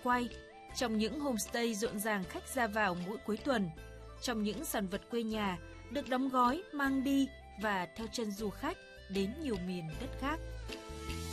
quay, trong những homestay rộn ràng khách ra vào mỗi cuối tuần, trong những sản vật quê nhà được đóng gói mang đi và theo chân du khách đến nhiều miền đất khác.